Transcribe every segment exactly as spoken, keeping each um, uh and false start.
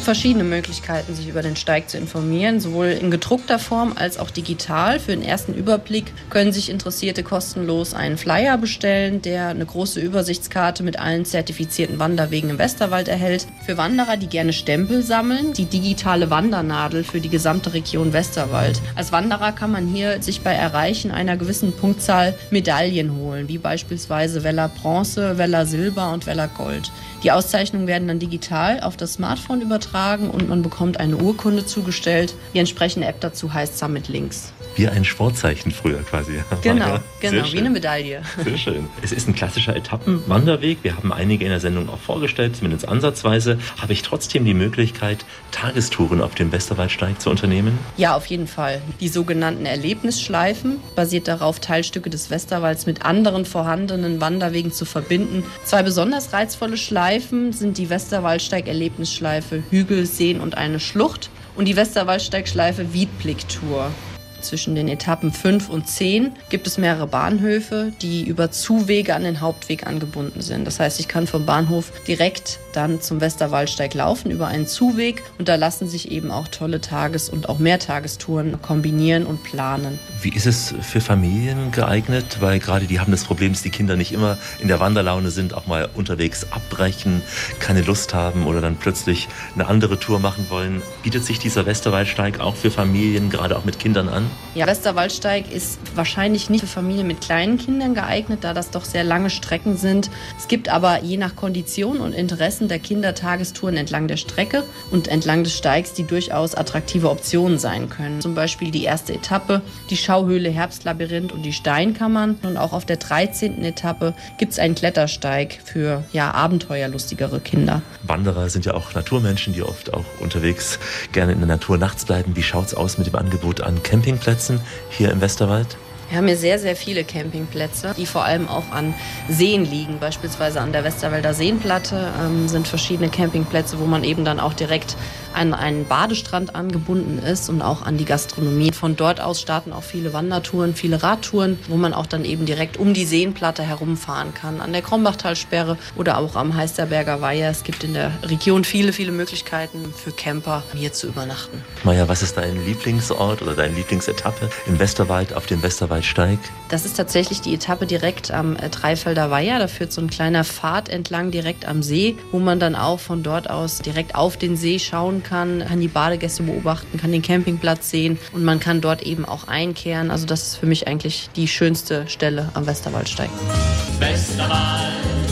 gibt verschiedene Möglichkeiten, sich über den Steig zu informieren, sowohl in gedruckter Form als auch digital. Für den ersten Überblick können sich Interessierte kostenlos einen Flyer bestellen, der eine große Übersichtskarte mit allen zertifizierten Wanderwegen im Westerwald erhält. Für Wanderer, die gerne Stempel sammeln, die digitale Wandernadel für die gesamte Region Westerwald. Als Wanderer kann man hier sich bei Erreichen einer gewissen Punktzahl Medaillen holen, wie beispielsweise Weller Bronze, Weller Silber und Weller Gold. Die Auszeichnungen werden dann digital auf das Smartphone übertragen und man bekommt eine Urkunde zugestellt. Die entsprechende App dazu heißt Summit Links. Wie ein Sportzeichen früher quasi. Genau, ja, genau, wie eine Medaille. Sehr schön. Es ist ein klassischer Etappenwanderweg. Wir haben einige in der Sendung auch vorgestellt, zumindest ansatzweise. Habe ich trotzdem die Möglichkeit, Tagestouren auf dem Westerwaldsteig zu unternehmen? Ja, auf jeden Fall. Die sogenannten Erlebnisschleifen basiert darauf, Teilstücke des Westerwalds mit anderen vorhandenen Wanderwegen zu verbinden. Zwei besonders reizvolle Schleifen sind die Westerwaldsteig-Erlebnisschleife Hügel, Seen und eine Schlucht und die Westerwaldsteig-Schleife Wiedblick-Tour. Zwischen den Etappen fünf und zehn gibt es mehrere Bahnhöfe, die über Zuwege an den Hauptweg angebunden sind. Das heißt, ich kann vom Bahnhof direkt dann zum Westerwaldsteig laufen über einen Zuweg und da lassen sich eben auch tolle Tages- und auch Mehrtagestouren kombinieren und planen. Wie ist es für Familien geeignet? Weil gerade die haben das Problem, dass die Kinder nicht immer in der Wanderlaune sind, auch mal unterwegs abbrechen, keine Lust haben oder dann plötzlich eine andere Tour machen wollen. Bietet sich dieser Westerwaldsteig auch für Familien, gerade auch mit Kindern an? Ja, Westerwaldsteig ist wahrscheinlich nicht für Familien mit kleinen Kindern geeignet, da das doch sehr lange Strecken sind. Es gibt aber je nach Kondition und Interessen der Kinder Tagestouren entlang der Strecke und entlang des Steigs, die durchaus attraktive Optionen sein können. Zum Beispiel die erste Etappe, die Schauhöhle Herbstlabyrinth und die Steinkammern. Und auch auf der dreizehnten Etappe gibt es einen Klettersteig für ja, abenteuerlustigere Kinder. Wanderer sind ja auch Naturmenschen, die oft auch unterwegs gerne in der Natur nachts bleiben. Wie schaut es aus mit dem Angebot an Campingplätzen hier im Westerwald? Wir haben hier sehr, sehr viele Campingplätze, die vor allem auch an Seen liegen. Beispielsweise an der Westerwälder Seenplatte ähm, sind verschiedene Campingplätze, wo man eben dann auch direkt an einen Badestrand angebunden ist und auch an die Gastronomie. Von dort aus starten auch viele Wandertouren, viele Radtouren, wo man auch dann eben direkt um die Seenplatte herumfahren kann. An der Krombachtalsperre oder auch am Heisterberger Weiher. Es gibt in der Region viele, viele Möglichkeiten für Camper, hier zu übernachten. Maja, was ist dein Lieblingsort oder deine Lieblingsetappe im Westerwald auf dem Westerwaldsteig? Das ist tatsächlich die Etappe direkt am Dreifelder Weiher. Da führt so ein kleiner Pfad entlang direkt am See, wo man dann auch von dort aus direkt auf den See schauen kann, kann die Badegäste beobachten, kann den Campingplatz sehen und man kann dort eben auch einkehren. Also das ist für mich eigentlich die schönste Stelle am Westerwaldsteig. Westerwald,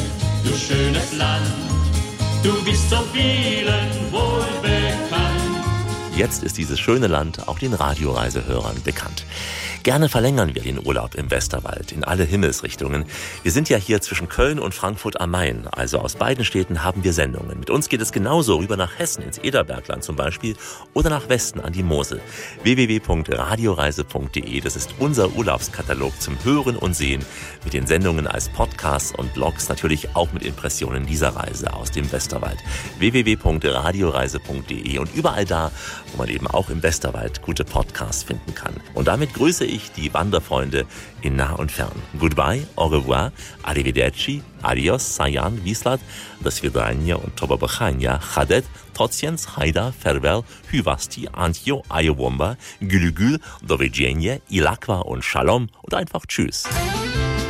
du schönes Land, du bist so vielen wohlbekannt. Jetzt ist dieses schöne Land auch den Radioreisehörern bekannt. Gerne verlängern wir den Urlaub im Westerwald in alle Himmelsrichtungen. Wir sind ja hier zwischen Köln und Frankfurt am Main, also aus beiden Städten haben wir Sendungen. Mit uns geht es genauso rüber nach Hessen, ins Ederbergland zum Beispiel, oder nach Westen an die Mosel. w w w punkt radioreise punkt de, das ist unser Urlaubskatalog zum Hören und Sehen, mit den Sendungen als Podcasts und Blogs, natürlich auch mit Impressionen dieser Reise aus dem Westerwald. w w w punkt radioreise punkt de und überall da, wo man eben auch im Westerwald gute Podcasts finden kann. Und damit grüße ich die Wanderfreunde in nah und fern. Goodbye, au revoir, arrivederci, adios, sayan, vislat, do svidania und tobabakhania, chadet, tociens, haida, farewell, hyvasti, antjo, ayowomba, gülügül, do widzenia, ilakwa und shalom und einfach tschüss.